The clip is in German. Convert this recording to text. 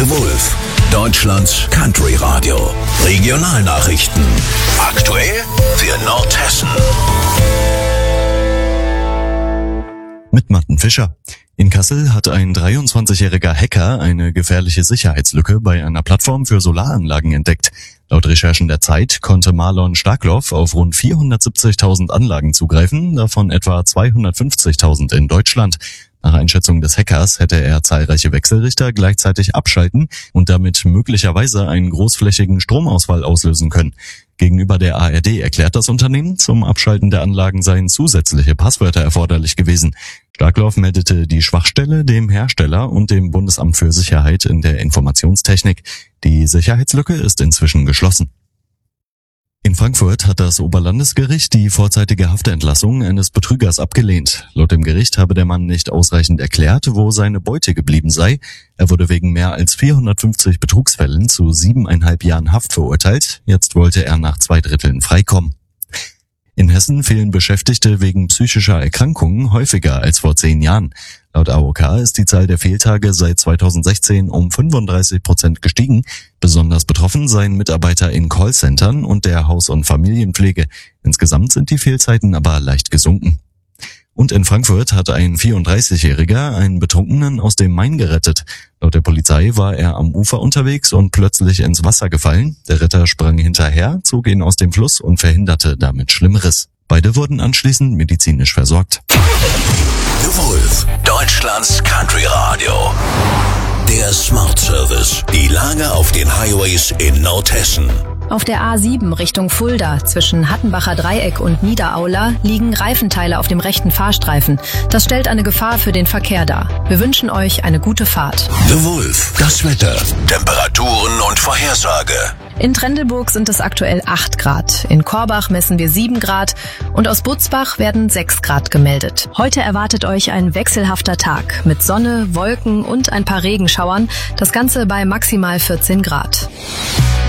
The Wolf, Deutschlands Country Radio. Regionalnachrichten. Aktuell für Nordhessen. Mit Martin Fischer. In Kassel hat ein 23-jähriger Hacker eine gefährliche Sicherheitslücke bei einer Plattform für Solaranlagen entdeckt. Laut Recherchen der Zeit konnte Marlon Starkloff auf rund 470.000 Anlagen zugreifen, davon etwa 250.000 in Deutschland. Nach Einschätzung des Hackers hätte er zahlreiche Wechselrichter gleichzeitig abschalten und damit möglicherweise einen großflächigen Stromausfall auslösen können. Gegenüber der ARD erklärt das Unternehmen, zum Abschalten der Anlagen seien zusätzliche Passwörter erforderlich gewesen. Starkloff meldete die Schwachstelle dem Hersteller und dem Bundesamt für Sicherheit in der Informationstechnik. Die Sicherheitslücke ist inzwischen geschlossen. In Frankfurt hat das Oberlandesgericht die vorzeitige Haftentlassung eines Betrügers abgelehnt. Laut dem Gericht habe der Mann nicht ausreichend erklärt, wo seine Beute geblieben sei. Er wurde wegen mehr als 450 Betrugsfällen zu 7,5 Jahren Haft verurteilt. Jetzt wollte er nach 2/3 freikommen. In Hessen fehlen Beschäftigte wegen psychischer Erkrankungen häufiger als vor 10 Jahren. Laut AOK ist die Zahl der Fehltage seit 2016 um 35% gestiegen. Besonders betroffen seien Mitarbeiter in Callcentern und der Haus- und Familienpflege. Insgesamt sind die Fehlzeiten aber leicht gesunken. Und in Frankfurt hat ein 34-Jähriger einen Betrunkenen aus dem Main gerettet. Laut der Polizei war er am Ufer unterwegs und plötzlich ins Wasser gefallen. Der Retter sprang hinterher, zog ihn aus dem Fluss und verhinderte damit Schlimmeres. Beide wurden anschließend medizinisch versorgt. The Wolf, Deutschlands Country Radio. Der Smart Service. Die Lage auf den Highways in Nordhessen. Auf der A7 Richtung Fulda zwischen Hattenbacher Dreieck und Niederaula liegen Reifenteile auf dem rechten Fahrstreifen. Das stellt eine Gefahr für den Verkehr dar. Wir wünschen euch eine gute Fahrt. The Wolf, das Wetter, Temperaturen und Vorhersage. In Trendelburg sind es aktuell 8 Grad. In Korbach messen wir 7 Grad und aus Butzbach werden 6 Grad gemeldet. Heute erwartet euch ein wechselhafter Tag mit Sonne, Wolken und ein paar Regenschauern. Das Ganze bei maximal 14 Grad.